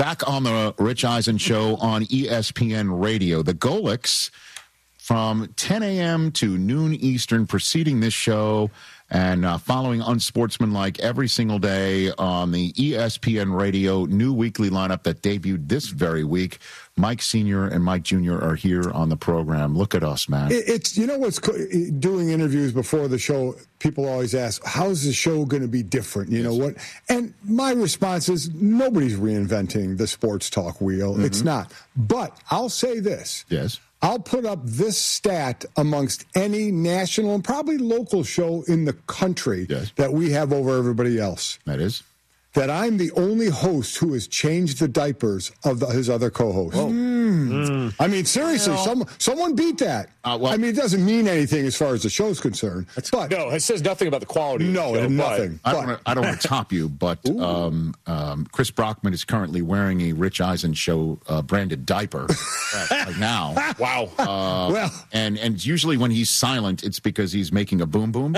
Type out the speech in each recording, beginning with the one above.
back on the Rich Eisen Show on ESPN Radio. The Golics from 10 a.m. to noon Eastern preceding this show and following Unsportsmanlike every single day on the ESPN Radio new weekly lineup that debuted this very week. Mike Sr. and Mike Jr. are here on the program. Look at us, man. It's what's doing interviews before the show, people always ask, how's the show going to be different? You know what? And my response is nobody's reinventing the sports talk wheel. Mm-hmm. It's not. But I'll say this. Yes. I'll put up this stat amongst any national and probably local show in the country that we have over everybody else. That is? That I'm the only host who has changed the diapers of his other co-hosts. I mean, seriously, someone beat that. I mean, it doesn't mean anything as far as the show's concerned. But no, it says nothing about the quality. No, of the show, nothing. I don't want to top you, but Chris Brockman is currently wearing a Rich Eisen Show branded diaper right now. Wow. Well, and usually when he's silent, it's because he's making a boom boom.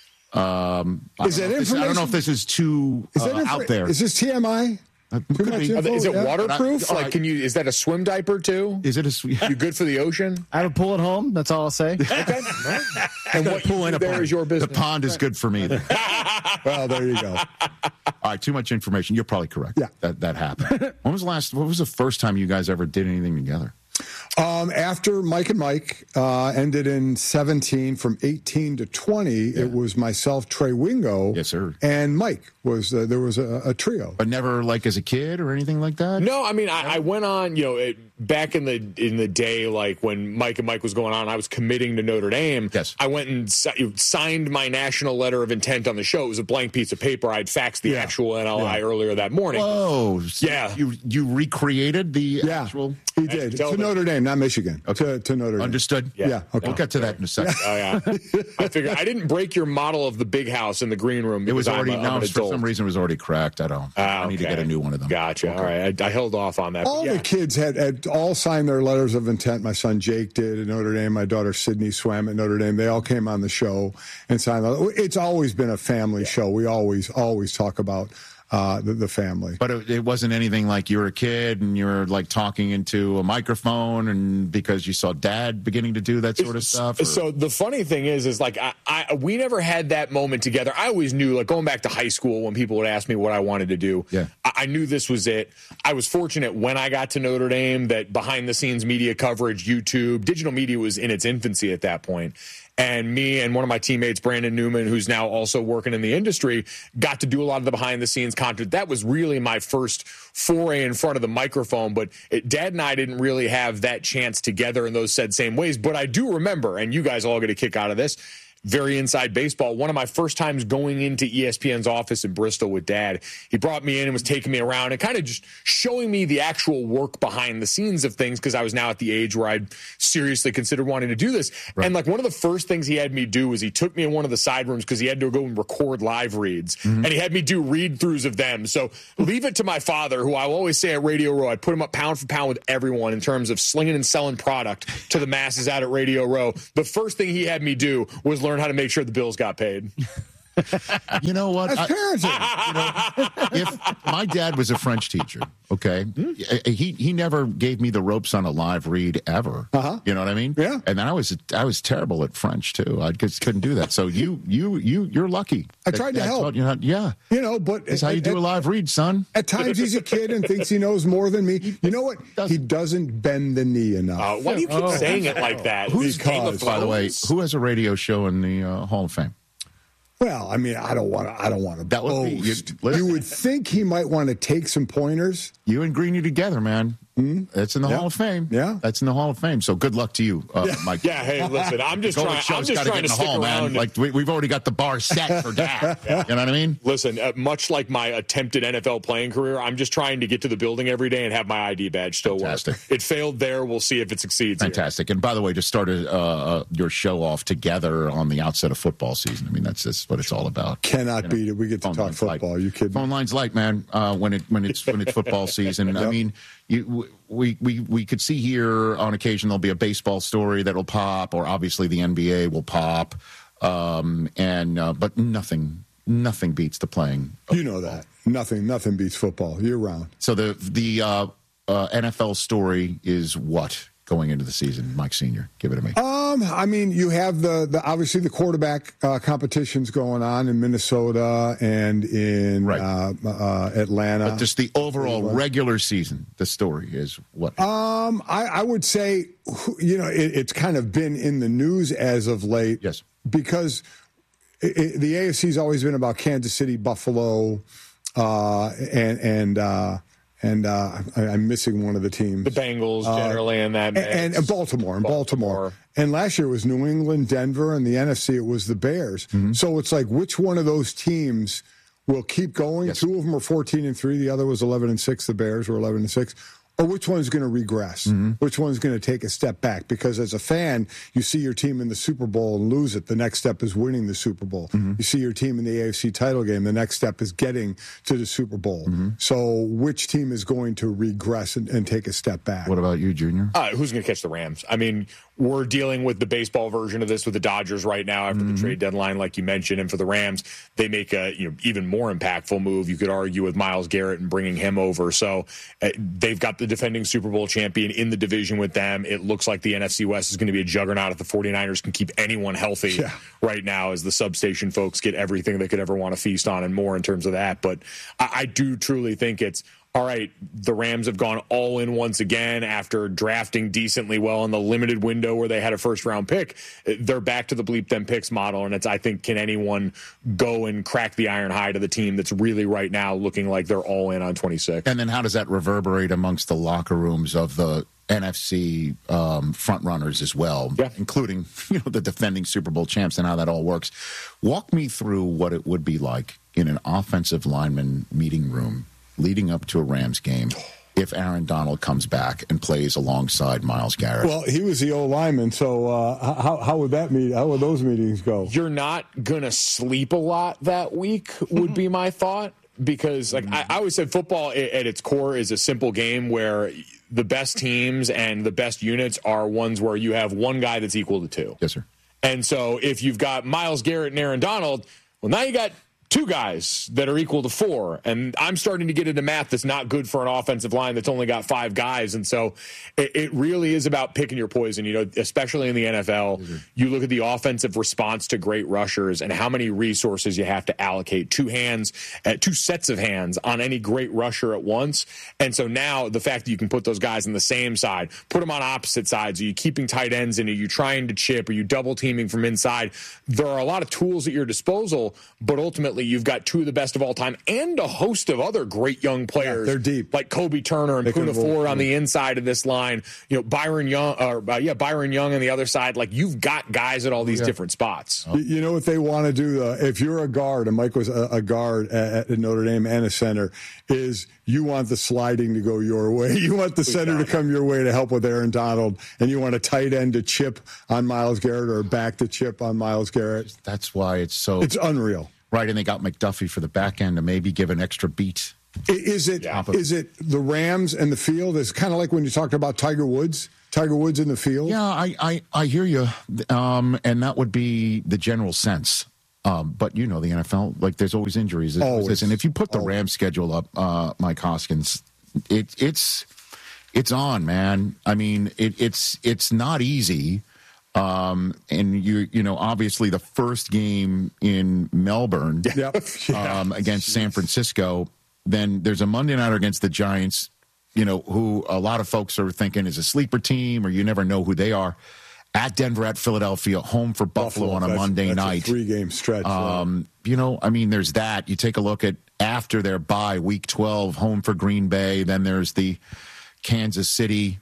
I don't know if this is too out there. Is this TMI? Is it waterproof? Like, is that a swim diaper too? Is it you good for the ocean? I have a pool at home. That's all I'll say. Okay. And what pool in a pond is your business. The pond is good for me. Well, there you go. All right, too much information. You're probably correct. Yeah, that happened. What was the first time you guys ever did anything together? After Mike and Mike ended in 17, from 18 to 20, it was myself, Trey Wingo, yes, sir, and Mike. There was a trio, but never like as a kid or anything like that. No, I mean I went on, back in the day, like when Mike and Mike was going on, I was committing to Notre Dame. Yes, I went and signed my national letter of intent on the show. It was a blank piece of paper. I'd faxed the actual NLI earlier that morning. Whoa! So yeah, you recreated the actual. He did to Notre Dame, not Michigan. Okay. To Notre Dame. Understood. Yeah. Okay. We'll get to that in a second. Oh yeah. I figured I didn't break your model of the big house in the green room. It was already for some reason it was already cracked. I need to get a new one of them. Gotcha. Okay. All right. I held off on that. All the kids had all signed their letters of intent. My son Jake did at Notre Dame. My daughter Sydney swam at Notre Dame. They all came on the show and signed. It's always been a family show. We always talk about the family. But it wasn't anything like you were a kid and you were like talking into a microphone and because you saw Dad beginning to do that sort of stuff? Or? So the funny thing is like we never had that moment together. I always knew, like going back to high school when people would ask me what I wanted to do, I knew this was it. I was fortunate when I got to Notre Dame that behind the scenes media coverage, YouTube, digital media was in its infancy at that point. And me and one of my teammates, Brandon Newman, who's now also working in the industry, got to do a lot of the behind-the-scenes content. That was really my first foray in front of the microphone. But Dad and I didn't really have that chance together in those same ways. But I do remember, and you guys all get a kick out of this, very inside baseball. One of my first times going into ESPN's office in Bristol with Dad, he brought me in and was taking me around and kind of just showing me the actual work behind the scenes of things because I was now at the age where I'd seriously considered wanting to do this. Right. And like one of the first things he had me do was he took me in one of the side rooms because he had to go and record live reads. Mm-hmm. And he had me do read-throughs of them. So leave it to my father, who I will always say at Radio Row, I'd put him up pound for pound with everyone in terms of slinging and selling product to the masses out at Radio Row. The first thing he had me do was learn how to make sure the bills got paid. You know what? That's parenting. If my dad was a French teacher, okay, he never gave me the ropes on a live read ever. You know what I mean? Yeah. And then I was terrible at French too. I just couldn't do that. So you're lucky. I tried to help. But it's how you do a live read, son. At times he's a kid and thinks he knows more than me. You know what? He doesn't bend the knee enough. Why do you keep saying it like that? Because, by the way, who has a radio show in the Hall of Fame? Well, I mean, I don't want to that would boast. You would think he might want to take some pointers. You and Greeny together, man. That's in the Hall of Fame. Yeah, that's in the Hall of Fame. So good luck to you, Mike. Yeah, hey, listen, I'm just trying to stick around. Man. Like we've already got the bar set for Dad. You know what I mean? Listen, much like my attempted NFL playing career, I'm just trying to get to the building every day and have my ID badge still work. It failed there. We'll see if it succeeds. Fantastic. Here. And by the way, just started your show off together on the outset of football season. I mean, that's just what it's all about. Cannot beat it. We get to talk football. Light. You kidding? Phone lines light, man. When it's football season. Yep. I mean. We could see here on occasion there'll be a baseball story that'll pop, or obviously the NBA will pop, but nothing beats the playing. You know that. Nothing beats football year round. So the NFL story is what going into the season, Mike Senior? Give it to me. I mean, you have the obviously the quarterback competitions going on in Minnesota and in Atlanta. But just the overall regular season, the story is what? I would say, it's kind of been in the news as of late. Yes. Because the AFC's always been about Kansas City, Buffalo, and I'm missing one of the teams. The Bengals generally in that mix. And Baltimore. And last year it was New England, Denver, and the NFC it was the Bears. Mm-hmm. So it's like, which one of those teams will keep going? Yes. Two of them are 14-3. The other was 11-6. The Bears were 11-6. Or which one's going to regress? Mm-hmm. Which one's going to take a step back? Because as a fan, you see your team in the Super Bowl and lose it. The next step is winning the Super Bowl. Mm-hmm. You see your team in the AFC title game. The next step is getting to the Super Bowl. Mm-hmm. So which team is going to regress and take a step back? What about you, Junior? Who's going to catch the Rams? I mean, we're dealing with the baseball version of this with the Dodgers right now after the trade deadline, like you mentioned. And for the Rams, they make a even more impactful move, you could argue, with Myles Garrett and bringing him over. So they've got the defending Super Bowl champion in the division with them. It looks like the NFC West is going to be a juggernaut if the 49ers can keep anyone healthy right now, as the substation folks get everything they could ever want to feast on and more in terms of that. But I do truly think it's, all right, the Rams have gone all in once again after drafting decently well in the limited window where they had a first-round pick. They're back to the bleep them picks model, and it's, I think, can anyone go and crack the iron hide of the team that's really right now looking like they're all in on 26? And then how does that reverberate amongst the locker rooms of the NFC front runners as well, including the defending Super Bowl champs and how that all works? Walk me through what it would be like in an offensive lineman meeting room leading up to a Rams game if Aaron Donald comes back and plays alongside Myles Garrett. Well, he was the old lineman, so how would those meetings go? You're not going to sleep a lot that week, would be my thought, because I always said football at its core is a simple game where the best teams and the best units are ones where you have one guy that's equal to two. Yes, sir. And so if you've got Myles Garrett and Aaron Donald, well, now you got two guys that are equal to four. And I'm starting to get into math that's not good for an offensive line that's only got five guys. And so it really is about picking your poison, especially in the NFL. Mm-hmm. You look at the offensive response to great rushers and how many resources you have to allocate. Two sets of hands on any great rusher at once. And so now the fact that you can put those guys on the same side, put them on opposite sides, are you keeping tight ends in? Are you trying to chip? Are you double teaming from inside? There are a lot of tools at your disposal, but ultimately you've got two of the best of all time and a host of other great young players. They're deep, like Kobe Turner and Poona Ford on the inside of this line. Byron Young on the other side. Like, you've got guys at all these different spots. You know what they want to do? If you're a guard, and Mike was a guard at Notre Dame and a center, is you want the sliding to go your way. You want the center to come your way to help with Aaron Donald, and you want a tight end to chip on Myles Garrett or a back to chip on Myles Garrett. That's why it's unreal. Right, and they got McDuffie for the back end to maybe give an extra beat. Is it the Rams and the field? It's kind of like when you talked about Tiger Woods in the field. Yeah, I hear you, and that would be the general sense. But the NFL, like, there's always injuries. Always. And if you put the Rams schedule up, Mike Hoskins, it's on, man. I mean, it's not easy. And obviously the first game in Melbourne against San Francisco, then there's a Monday nighter against the Giants, who a lot of folks are thinking is a sleeper team, or you never know who they are. At Denver, at Philadelphia, home for Buffalo on a Monday night. A 3-game stretch. There's that. You take a look at after their bye, week 12, home for Green Bay. Then there's the Kansas City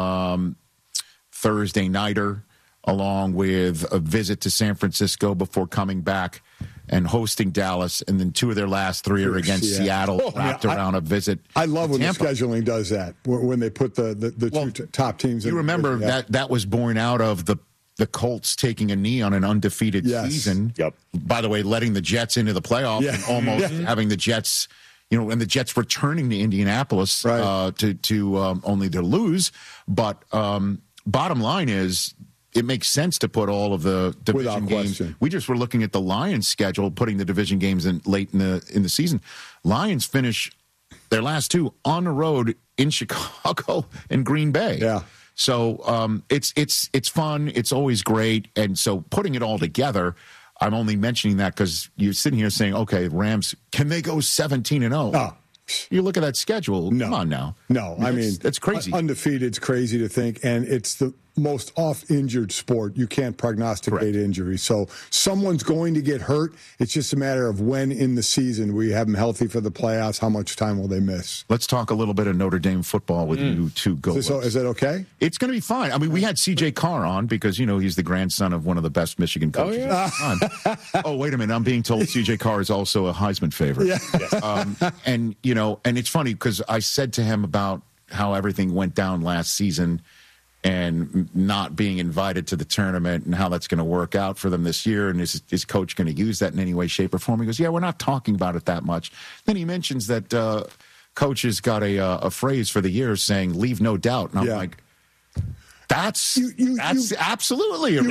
Thursday nighter, along with a visit to San Francisco before coming back and hosting Dallas, and then two of their last three are against Seattle, wrapped around a visit. I love when Tampa. The scheduling does that, when they put the two top teams in. You remember that was born out of the Colts taking a knee on an undefeated season. Yep. By the way, letting the Jets into the playoffs and almost having the Jets, and the Jets returning to Indianapolis to only to lose. But bottom line is, it makes sense to put all of the division games. We just were looking at the Lions schedule, putting the division games in late in the season. Lions finish their last 2 on the road in Chicago and Green Bay. Yeah. So it's fun. It's always great. And so putting it all together, I'm only mentioning that because you're sitting here saying, okay, Rams, can they go 17-0? Oh. You look at that schedule. No. Come on now. No, I mean, that's crazy. Undefeated's crazy to think, and it's the most oft-injured sport. You can't prognosticate injury. So someone's going to get hurt. It's just a matter of when in the season we have them healthy for the playoffs. How much time will they miss? Let's talk a little bit of Notre Dame football with you two Goats. Is that okay? It's going to be fine. I mean, we had C.J. Carr on because, he's the grandson of one of the best Michigan coaches of all time. Oh, wait a minute. I'm being told C.J. Carr is also a Heisman favorite. Yeah. And it's funny because I said to him about how everything went down last season and not being invited to the tournament and how that's going to work out for them this year. And is coach going to use that in any way, shape, or form? He goes, yeah, we're not talking about it that much. Then he mentions that coach has got a phrase for the year saying, leave no doubt. And I'm like, that's absolutely you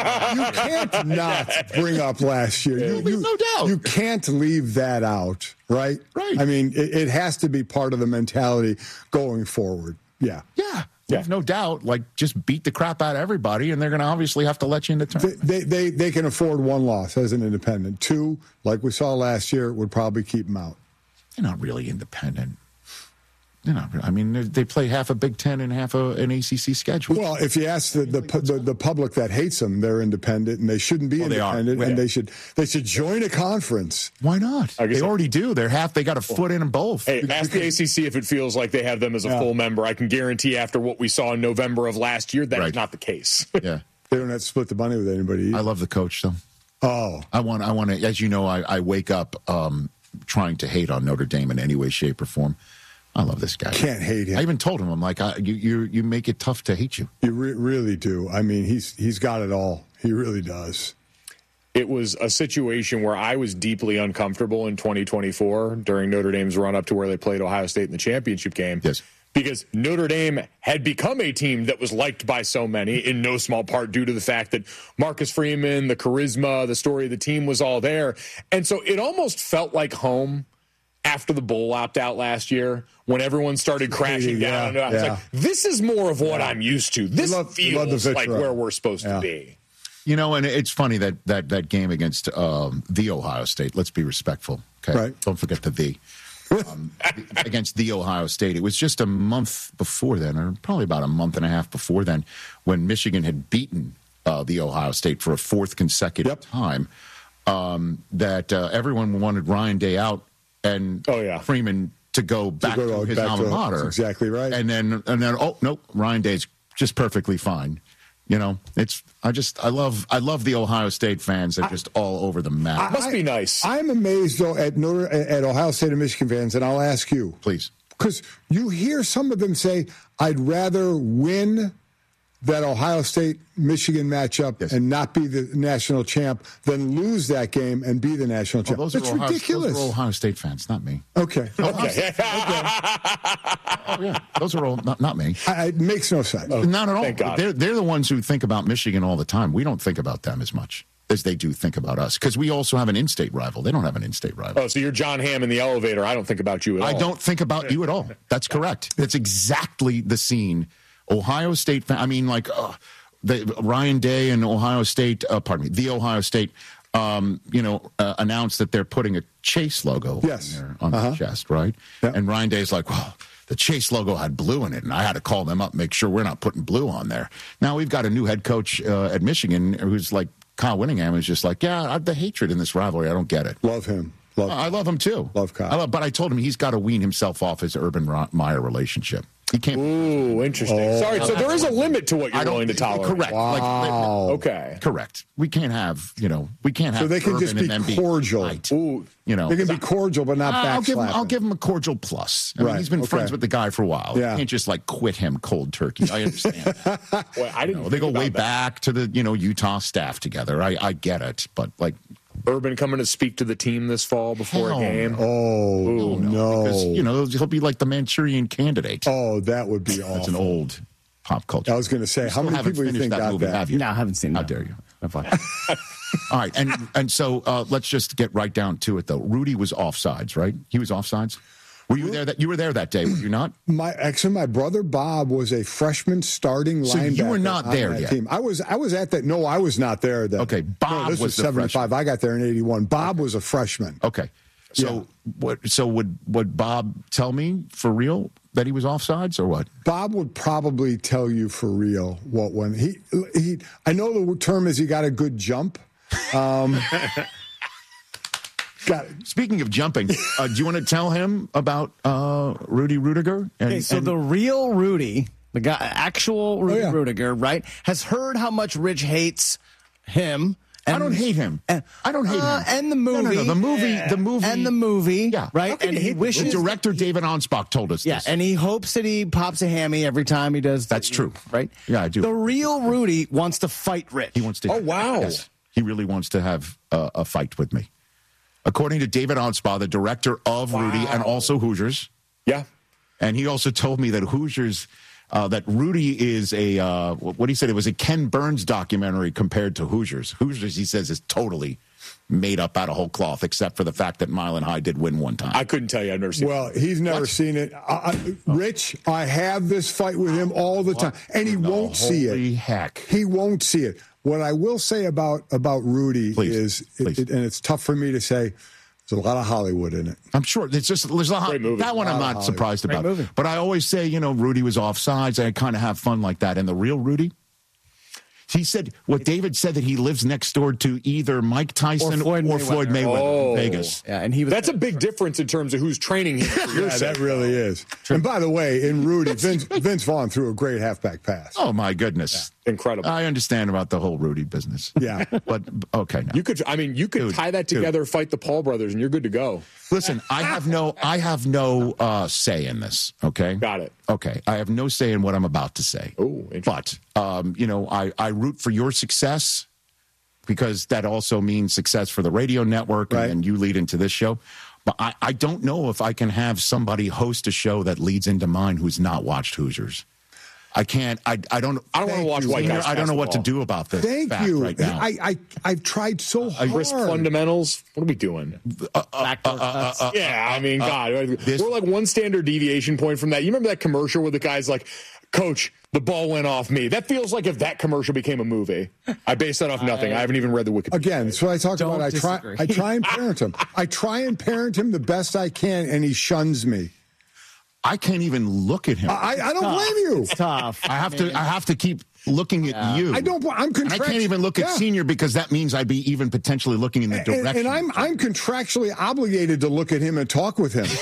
can't not bring up last year. Leave no doubt. You can't leave that out, right? Right. I mean, it has to be part of the mentality going forward. Yeah. Yeah. There's no doubt, just beat the crap out of everybody, and they're going to obviously have to let you in the tournament. They can afford 1 loss as an independent. 2, like we saw last year, would probably keep them out. They're not really independent. They're not. I mean, they play half a Big Ten and half an ACC schedule. Well, if you ask the public that hates them, they're independent, and they shouldn't be independent, and they should join a conference. Why not? They already do. They're half. They got a foot in them both. Hey, ask the ACC if it feels like they have them as a full member. I can guarantee after what we saw in November of last year, that is not the case. Yeah, they don't have to split the money with anybody either. I love the coach, though. Oh, I want to. As you know, I wake up trying to hate on Notre Dame in any way, shape, or form. I love this guy. Can't hate him. I even told him, I'm like, you make it tough to hate you. You really do. I mean, he's got it all. He really does. It was a situation where I was deeply uncomfortable in 2024 during Notre Dame's run up to where they played Ohio State in the championship game. Yes. Because Notre Dame had become a team that was liked by so many, in no small part due to the fact that Marcus Freeman, the charisma, the story of the team was all there. And so it almost felt like home after the bowl opt-out last year, when everyone started crashing down. I was like, this is more of what I'm used to. This feels like where we're supposed to be. And it's funny that game against the Ohio State, let's be respectful, okay? Right. Don't forget the against the Ohio State. It was just a month before then, or probably about a month and a half before then, when Michigan had beaten the Ohio State for a 4th consecutive time, that everyone wanted Ryan Day out and Freeman to go back to his alma mater. That's exactly right. And then oh nope, Ryan Day's just perfectly fine. I love the Ohio State fans that are just all over the map. Must be nice. I'm amazed though at Ohio State and Michigan fans, and I'll ask you, please, because you hear some of them say, "I'd rather win that Ohio State-Michigan matchup and not be the national champ than lose that game and be the national champ." That's ridiculous. Those are Ohio State fans, not me. Okay. Oh, yeah. Those are all not me. It makes no sense. Not at all. Thank God. They're the ones who think about Michigan all the time. We don't think about them as much as they do think about us, because we also have an in-state rival. They don't have an in-state rival. Oh, so you're John Hamm in the elevator. I don't think about you at all. I don't think about you at all. That's correct. That's exactly the scene. Ohio State, Ryan Day and Ohio State, the Ohio State, announced that they're putting a Chase logo on their chest, right? Yep. And Ryan Day's like, well, the Chase logo had blue in it, and I had to call them up, make sure we're not putting blue on there. Now we've got a new head coach at Michigan who's like, Kyle Whittingham is just like, the hatred in this rivalry, I don't get it. Love him. I love him too. Love Kyle. But I told him he's got to wean himself off his Urban Meyer relationship. He can't. Ooh, interesting. Sorry, so there is a limit to what you're willing to tolerate. Correct. Wow. Okay. Correct. We can't have, we can't have. So they can just be cordial. Ooh. They can be cordial, but not backslapping. I'll give him a cordial plus. I mean, he's been friends with the guy for a while. Yeah. You can't just quit him cold turkey. I understand that. Well, I didn't. They go way back to the Utah staff together. I get it, but Urban coming to speak to the team this fall before a game. Oh, no. Because, he'll be like the Manchurian Candidate. Oh, that would be awful. That's an old. pop culture. I was going to say, how many people do you think got movie, that? have you? No, I haven't seen How that. dare you? I've watched it. All right, and so let's just get right down to it, though. Rudy was offsides, right? He was offsides. Were you there? You were there that day, were you not? My brother Bob was a freshman starting linebacker. So you were not there yet. Team. I was at that. No, I was not there then. Okay, Bob this was the 75. freshman. I got there in 81. Bob was a freshman. Okay, so would Bob tell me for real that he was offsides or what? Bob would probably tell you for real what when he. I know the term is he got a good jump. Speaking of jumping, do you want to tell him about Rudy Rudiger? The real Rudy, the guy, actual Rudy Rudiger, right, has heard how much Rich hates him. I don't hate him. I don't hate him. And the movie. No, the movie. And the movie. Yeah. Right? And he wishes. The director, David Ansbach, told us this. And he hopes that he pops a hammy every time he does. That's true. Right? Yeah, I do. The real Rudy wants to fight Rich. He wants to. Oh, wow. Yes. He really wants to have a fight with me. According to David Ansbach, the director of Rudy and also Hoosiers. Yeah. And he also told me that Hoosiers, that Rudy is what he said, it was a Ken Burns documentary compared to Hoosiers. Hoosiers, he says, is totally made up out of whole cloth, except for the fact that Mile and High did win one time. I couldn't tell you. I've never seen it. Well, he's never seen it. Rich, I have this fight with him all the time, and he won't see it. Holy heck. He won't see it. What I will say about Rudy is, and it's tough for me to say, there's a lot of Hollywood in it. I'm sure. There's a lot. That one I'm not surprised about. Movie. But I always say, Rudy was offsides. I kind of have fun like that. And the real Rudy, he said what David said, that he lives next door to either Mike Tyson or Floyd Mayweather in Vegas. Yeah, and that's a big difference in terms of who's training him. That really is. True. And by the way, in Rudy, Vince Vaughn threw a great halfback pass. Oh my goodness. Yeah. Incredible. I understand about the whole Rudy business. Yeah. But okay. No. You could tie that together, fight the Paul brothers, and you're good to go. Listen, I have no say in this. Okay. Got it. Okay. I have no say in what I'm about to say. Oh, but I root for your success, because that also means success for the radio network, right. And you lead into this show. But I don't know if I can have somebody host a show that leads into mine who's not watched Hoosiers. I can't. I don't want to watch white guys. I don't know what to do about this. Thank you. Right now. I've tried so hard. Risk fundamentals. What are we doing? Yeah, I mean, God, we're like one standard deviation point from that. You remember that commercial where the guy's like, "Coach, the ball went off me." That feels like if that commercial became a movie. I base that off nothing. I haven't even read the Wikipedia. Again, so I talk about. I try and parent him. I try and parent him the best I can, and he shuns me. I can't even look at him. I don't blame you. It's tough. I have to keep looking at you. I'm contractually. I can't even look at Senior, because that means I'd be even potentially looking in the direction. And I'm contractually obligated to look at him and talk with him.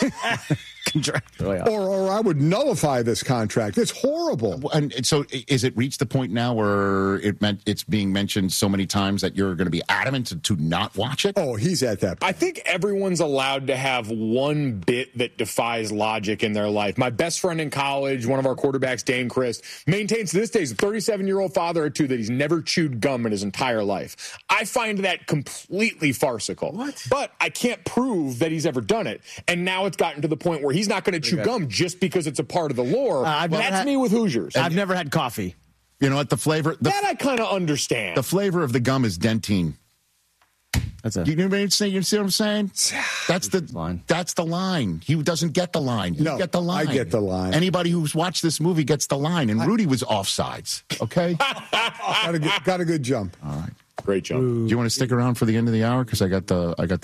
Or I would nullify this contract. It's horrible. And so, is it reached the point now where it's being mentioned so many times that you're going to be adamant to not watch it? Oh, he's at that point. I think everyone's allowed to have one bit that defies logic in their life. My best friend in college, one of our quarterbacks, Dane Christ, maintains to this day, he's a 37-year-old father of two, that he's never chewed gum in his entire life. I find that completely farcical. What? But I can't prove that he's ever done it. And now it's gotten to the point where he's not going to chew gum just because it's a part of the lore. That's me with Hoosiers. I've never had coffee. You know what? The flavor... that I kind of understand. The flavor of the gum is dentine. That's it. You see what I'm saying? That's the line. That's the line. He doesn't get the line. You get the line. I get the line. Anybody who's watched this movie gets the line. And Rudy was offsides. Okay? got a good jump. All right. Great jump. Do you want to stick around for the end of the hour? Because I got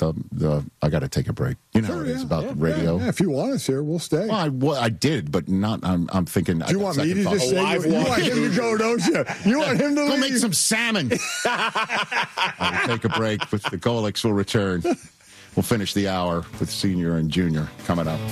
to take a break. You know how it is about radio. Yeah, if you want us here, we'll stay. Well, I did, but not. I'm thinking. Do you want me to just say? You want him to go, don't you? You want him to go leave? make some salmon. I'll take a break. With the Golics will return. We'll finish the hour with Senior and Junior coming up.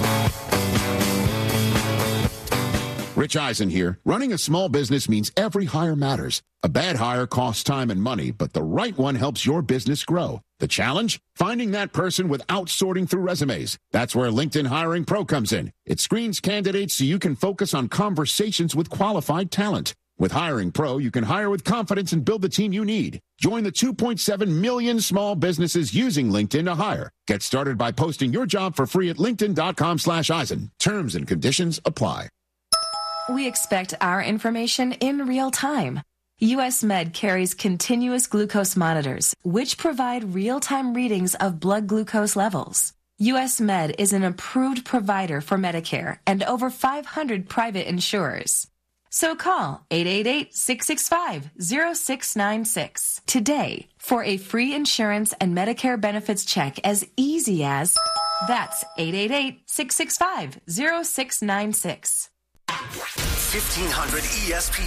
Rich Eisen here. Running a small business means every hire matters. A bad hire costs time and money, but the right one helps your business grow. The challenge? Finding that person without sorting through resumes. That's where LinkedIn Hiring Pro comes in. It screens candidates so you can focus on conversations with qualified talent. With Hiring Pro, you can hire with confidence and build the team you need. Join the 2.7 million small businesses using LinkedIn to hire. Get started by posting your job for free at linkedin.com/Eisen. Terms and conditions apply. We expect our information in real time. US Med carries continuous glucose monitors, which provide real-time readings of blood glucose levels. US Med is an approved provider for Medicare and over 500 private insurers. So call 888-665-0696 today for a free insurance and Medicare benefits check as easy as, that's 888-665-0696. 1500 ESPN.